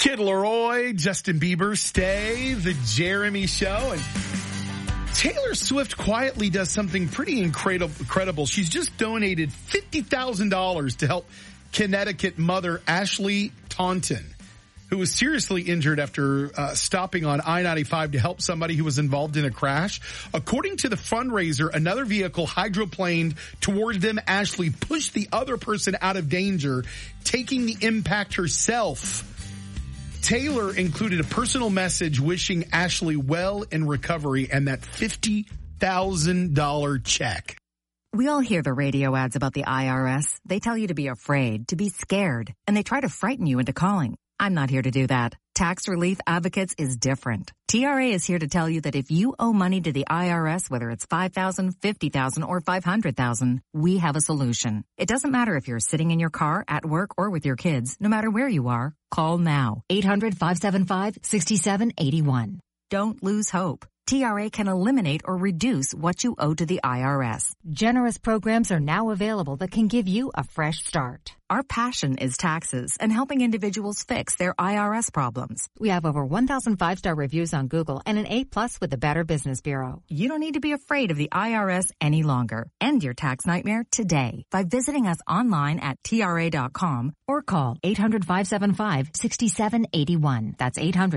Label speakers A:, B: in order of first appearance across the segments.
A: Kid Leroy, Justin Bieber, Stay, The Jeremy Show, and Taylor Swift quietly does something pretty incredible. She's just donated $50,000 to help Connecticut mother Ashley Taunton, who was seriously injured after stopping on I-95 to help somebody who was involved in a crash. According to the fundraiser, another vehicle hydroplaned toward them. Ashley pushed the other person out of danger, taking the impact herself. Taylor included a personal message wishing Ashley well in recovery and that $50,000 check.
B: We all hear the radio ads about the IRS. They tell you to be afraid, to be scared, and they try to frighten you into calling. I'm not here to do that. Tax Relief Advocates is different. TRA is here to tell you that if you owe money to the IRS, whether it's $5,000, $50,000, or $500,000, we have a solution. It doesn't matter if you're sitting in your car, at work, or with your kids. No matter where you are, call now. 800-575-6781. Don't lose hope. TRA can eliminate or reduce what you owe to the IRS.
C: Generous programs are now available that can give you a fresh start.
B: Our passion is taxes and helping individuals fix their IRS problems.
C: We have over 1,000 5-star reviews on Google and an A+ with the Better Business Bureau.
B: You don't need to be afraid of the IRS any longer. End your tax nightmare today by visiting us online at TRA.com
C: or call 800-575-6781. That's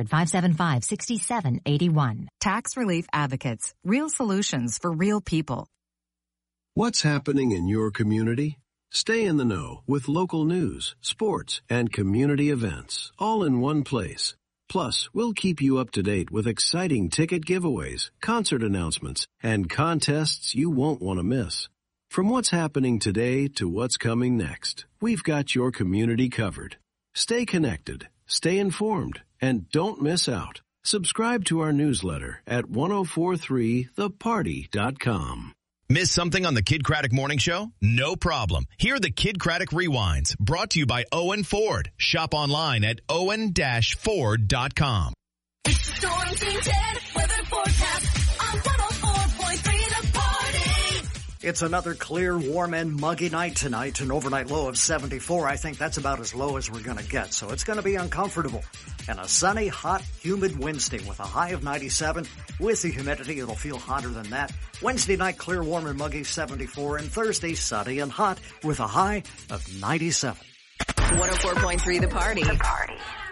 C: 800-575-6781.
B: Tax Relief Advocates. Real solutions for real people.
D: What's happening in your community? Stay in the know with local news, sports, and community events, all in one place. Plus, we'll keep you up to date with exciting ticket giveaways, concert announcements, and contests you won't want to miss. From what's happening today to what's coming next, we've got your community covered. Stay connected, stay informed, and don't miss out. Subscribe to our newsletter at 1043theparty.com.
E: Miss something on the Kid Craddock Morning Show? No problem. Here are the Kid Craddock Rewinds, brought to you by Owen Ford. Shop online at owen-ford.com.
F: It's the Storm Team 10 weather forecast on 104.3 The Party.
G: It's another clear, warm, and muggy night tonight, an overnight low of 74. I think that's about as low as we're going to get, so it's going to be uncomfortable. And a sunny, hot, humid Wednesday with a high of 97. With the humidity, it'll feel hotter than that. Wednesday night, clear, warm, and muggy, 74. And Thursday, sunny and hot with a high of 97.
F: 104.3 The Party.